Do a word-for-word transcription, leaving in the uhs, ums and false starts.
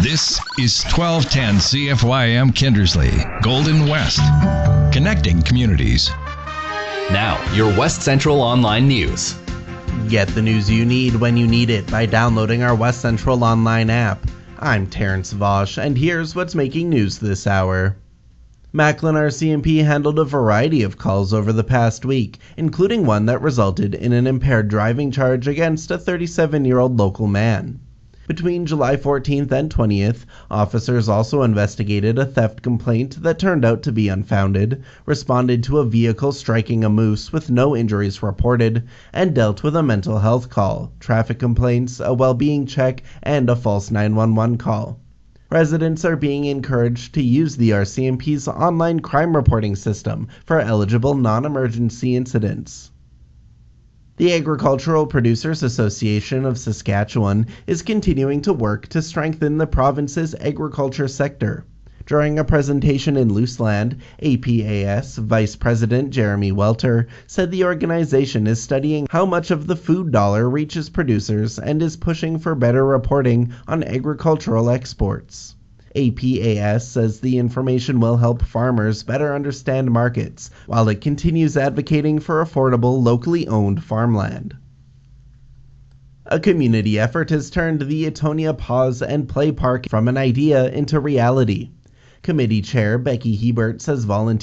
This is twelve ten C F Y M Kindersley, Golden West, connecting communities. Now, your West Central Online News. Get the news you need when you need it by downloading our West Central Online app. I'm Terrence Vosch, and here's what's making news this hour. Macklin R C M P handled a variety of calls over the past week, including one that resulted in an impaired driving charge against a thirty-seven-year-old local man. Between July fourteenth and twentieth, officers also investigated a theft complaint that turned out to be unfounded, responded to a vehicle striking a moose with no injuries reported, and dealt with a mental health call, traffic complaints, a well-being check, and a false nine one one call. Residents are being encouraged to use the R C M P's online crime reporting system for eligible non-emergency incidents. The Agricultural Producers Association of Saskatchewan is continuing to work to strengthen the province's agriculture sector. During a presentation in Luseland, A P A S Vice President Jeremy Welter said the organization is studying how much of the food dollar reaches producers and is pushing for better reporting on agricultural exports. A P A S says the information will help farmers better understand markets, while it continues advocating for affordable, locally owned farmland. A community effort has turned the Etonia Pause and Play Park from an idea into reality. Committee Chair Becky Hebert says volunteers